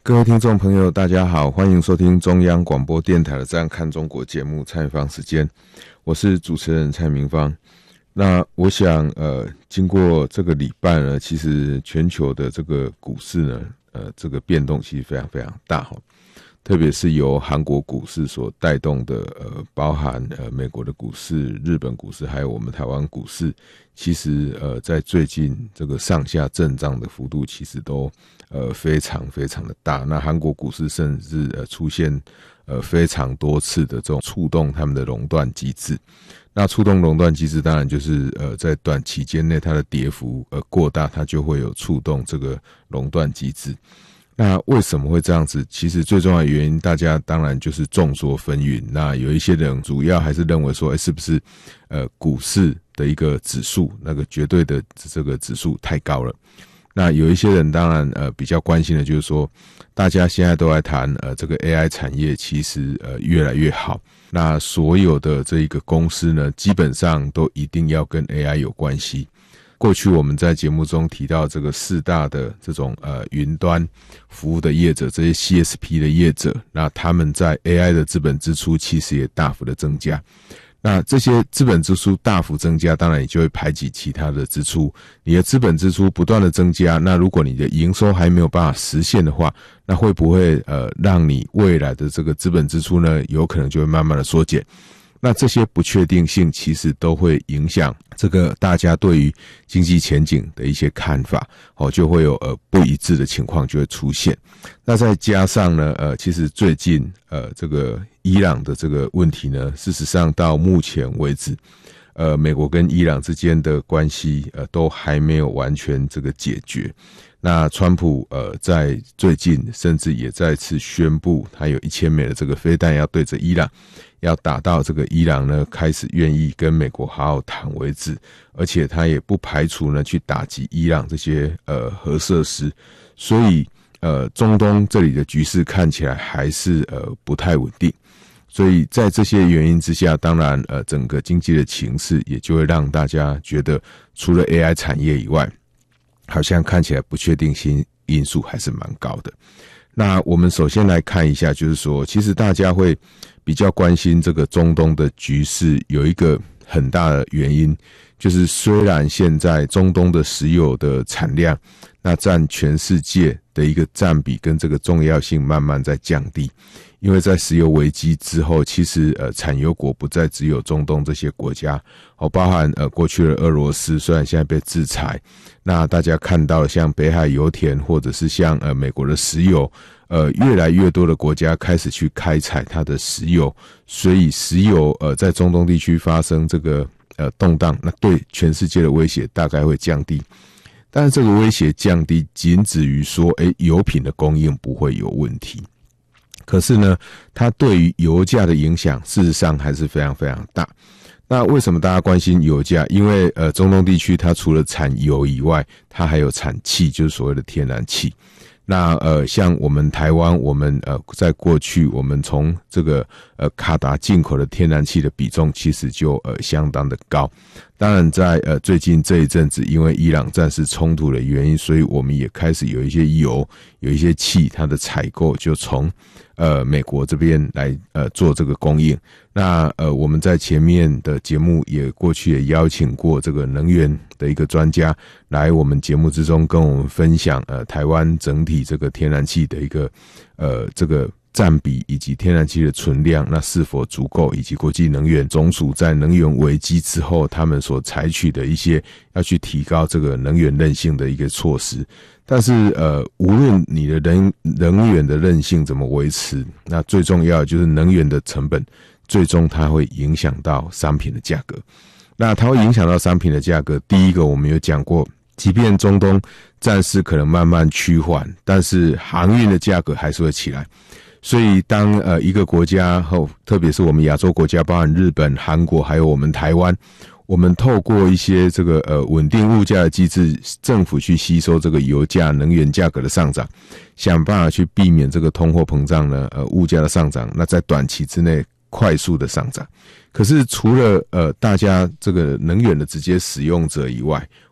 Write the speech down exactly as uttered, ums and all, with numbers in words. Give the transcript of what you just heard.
各位听众朋友大家好，欢迎收听中央广播电台的这样看中国节目蔡明芳时间，我是主持人蔡明芳。那我想呃，经过这个礼拜呢，其实全球的这个股市呢，呃，这个变动其实非常非常大哈，特别是由韩国股市所带动的，呃，包含呃美国的股市、日本股市，还有我们台湾股市，其实呃在最近这个上下震荡的幅度其实都呃非常非常的大。那韩国股市甚至呃出现呃非常多次的这种触动他们的熔断机制。那触动熔断机制，当然就是呃在短期间内它的跌幅呃过大，它就会有触动这个熔断机制。那为什么会这样子？其实最重要的原因，大家当然就是众说纷纭。那有一些人主要还是认为说，欸、是不是呃股市的一个指数，那个绝对的这个指数太高了？那有一些人当然呃比较关心的就是说，大家现在都在谈呃这个 A I 产业其实呃越来越好。那所有的这一个公司呢，基本上都一定要跟 A I 有关系。过去我们在节目中提到这个四大的这种呃云端服务的业者，这些 C S P 的业者，那他们在 A I 的资本支出其实也大幅的增加。那这些资本支出大幅增加，当然你就会排挤其他的支出。你的资本支出不断的增加，那如果你的营收还没有办法实现的话，那会不会呃让你未来的这个资本支出呢，有可能就会慢慢的缩减？那这些不确定性其实都会影响这个大家对于经济前景的一些看法，哦，就会有呃不一致的情况就会出现。那再加上呢，呃，其实最近呃这个伊朗的这个问题呢，事实上到目前为止，呃，美国跟伊朗之间的关系呃都还没有完全这个解决。那川普呃在最近甚至也再次宣布，他有一千枚的这个飞弹要对着伊朗，要打到这个伊朗呢开始愿意跟美国好好谈为止，而且他也不排除呢去打击伊朗这些呃核设施，所以呃中东这里的局势看起来还是呃不太稳定。所以在这些原因之下，当然呃整个经济的情势也就会让大家觉得，除了 A I 产业以外，好像看起来不确定性因素还是蛮高的。那我们首先来看一下，就是说其实大家会比较关心这个中东的局势，有一个很大的原因，就是虽然现在中东的石油的产量，那占全世界的一个占比跟这个重要性慢慢在降低。因为在石油危机之后，其实呃产油国不再只有中东这些国家，哦，包含呃过去的俄罗斯，虽然现在被制裁，那大家看到像北海油田或者是像呃美国的石油，呃越来越多的国家开始去开采它的石油，所以石油呃在中东地区发生这个呃动荡，那对全世界的威胁大概会降低。但是这个威胁降低仅止于说，诶，油品的供应不会有问题。可是呢，它对于油价的影响事实上还是非常非常大。那为什么大家关心油价？因为呃中东地区它除了产油以外，它还有产气，就是所谓的天然气。那呃像我们台湾，我们呃在过去我们从这个呃卡达进口的天然气的比重其实就呃相当的高。当然在呃最近这一阵子，因为伊朗战事冲突的原因，所以我们也开始有一些油，有一些气，它的采购就从呃美国这边来呃做这个供应。那呃我们在前面的节目也过去也邀请过这个能源的一个专家来我们节目之中跟我们分享呃台湾整体这个天然气的一个呃这个占比以及天然气的存量，那是否足够，以及国际能源总署在能源危机之后他们所采取的一些要去提高这个能源韧性的一个措施。但是呃无论你的能能源的韧性怎么维持，那最重要的就是能源的成本最终它会影响到商品的价格。那它会影响到商品的价格，第一个我们有讲过，即便中东战事可能慢慢趋缓，但是航运的价格还是会起来。所以当呃一个国家后，特别是我们亚洲国家，包含日本、韩国还有我们台湾，我们透过一些这个呃稳定物价的机制，政府去吸收这个油价、能源价格的上涨，想办法去避免这个通货膨胀呢，呃物价的上涨，那在短期之内快速的上涨。可是除了呃大家这个能源的直接使用者以外，